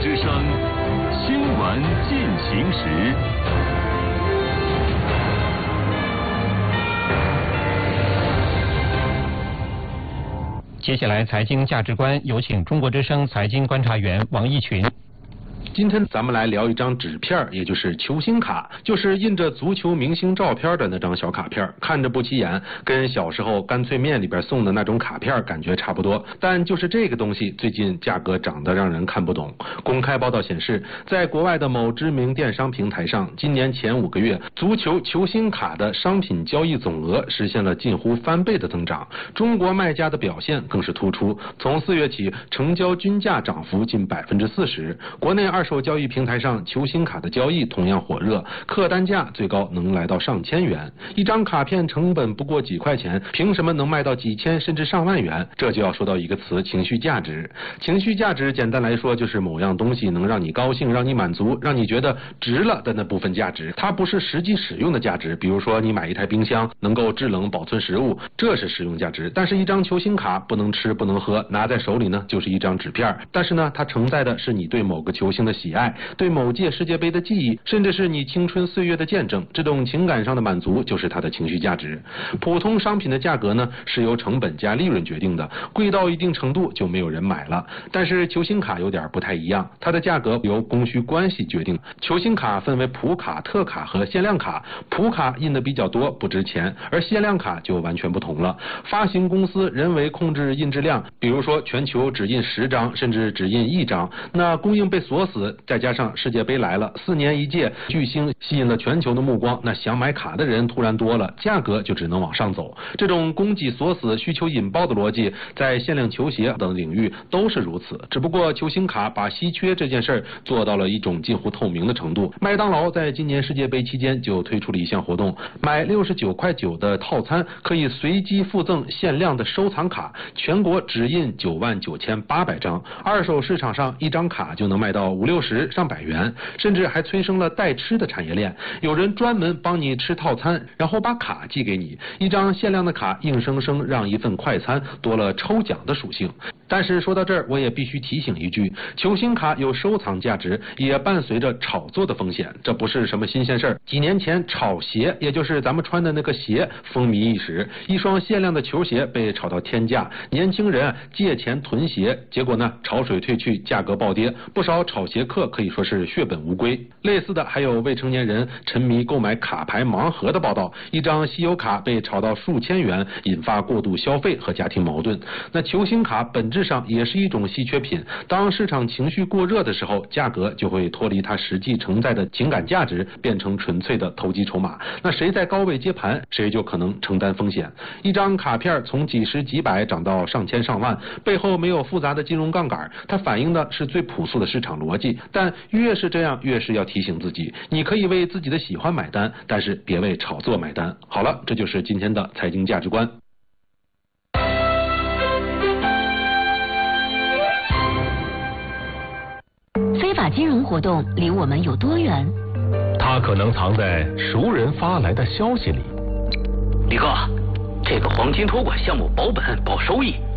之声新闻进行时。 接下来财经价值观，有请中国之声财经观察员王一群。 今天咱们来聊一张纸片，也就是球星卡，就是印着足球明星照片的那张小卡片，看着不起眼，跟小时候干脆面里边送的那种卡片感觉差不多。但就是这个东西最近价格涨得让人看不懂。公开报道显示，在国外的某知名电商平台上，今年前5个月，足球球星卡的商品交易总额实现了近乎翻倍的增长。中国卖家的表现更是突出，从4月起，成交均价涨幅近40%。国内二手交易平台上球星卡的交易同样火热，客单价最高能来到上千元。一张卡片成本不过几块钱，凭什么能卖到几千甚至上万元？这就要说到一个词：情绪价值。情绪价值简单来说就是某样东西能让你高兴、让你满足、让你觉得值了的那部分价值，它不是实际使用的价值。比如说你买一台冰箱能够制冷保存食物，这是实用价值。但是一张球星卡不能吃不能喝，拿在手里呢就是一张纸片，但是呢它承载的是你对某个球星的喜爱，对某届世界杯的记忆，甚至是你青春岁月的见证。这种情感上的满足就是它的情绪价值。普通商品的价格呢是由成本加利润决定的，贵到一定程度就没有人买了。但是球星卡有点不太一样，它的价格由供需关系决定。球星卡分为普卡、特卡和限量卡，普卡印的比较多，不值钱，而限量卡就完全不同了。发行公司人为控制印制量，比如说全球只印10张，甚至只印1张，那供应被锁死，再加上世界杯来了，4年一届，巨星吸引了全球的目光，那想买卡的人突然多了，价格就只能往上走。这种供给锁死、需求引爆的逻辑，在限量球鞋等领域都是如此。只不过球星卡把稀缺这件事做到了一种近乎透明的程度。麦当劳在今年世界杯期间就推出了一项活动，买69.9块的套餐可以随机附赠限量的收藏卡，全国只印99800张，二手市场上一张卡就能卖到50-60上百元，甚至还催生了代吃的产业链。有人专门帮你吃套餐，然后把卡寄给你，一张限量的卡硬生生让一份快餐多了抽奖的属性。但是说到这儿，我也必须提醒一句，球星卡有收藏价值，也伴随着炒作的风险，这不是什么新鲜事儿。几年前炒鞋，也就是咱们穿的那个鞋风靡一时，一双限量的球鞋被炒到天价，年轻人借钱囤鞋，结果呢潮水退去，价格暴跌，不少炒鞋客可以说是血本无归。类似的还有未成年人沉迷购买卡牌盲盒的报道，一张稀有卡被炒到数千元，引发过度消费和家庭矛盾。那球星卡本质上也是一种稀缺品，当市场情绪过热的时候，价格就会脱离它实际承载的情感价值，变成纯粹的投机筹码。那谁在高位接盘，谁就可能承担风险。一张卡片从几十几百涨到上千上万，背后没有复杂的金融杠杆，它反映的是最朴素的市场逻辑。但越是这样，越是要提醒自己，你可以为自己的喜欢买单，但是别为炒作买单。好了，这就是今天的财经价值观。 非法金融活动离我们有多远？ 它可能藏在熟人发来的消息里。 李哥，这个黄金托管项目保本保收益，